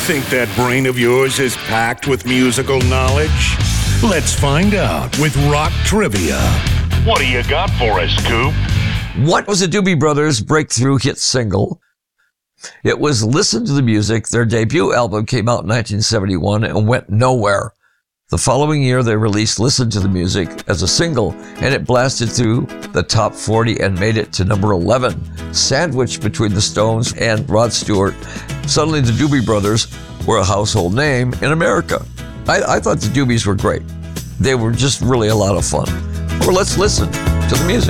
Think that brain of yours is packed with musical knowledge? Let's find out with Rock Trivia. What do you got for us, Coop? What was the Doobie Brothers' breakthrough hit single? It was Listen to the Music. Their debut album came out in 1971 and went nowhere. The following year, they released Listen to the Music as a single, and it blasted through the top 40 and made it to number 11. Sandwiched between the Stones and Rod Stewart, suddenly the Doobie Brothers were a household name in America. I thought the Doobies were great. They were just really a lot of fun. Well, let's listen to the music.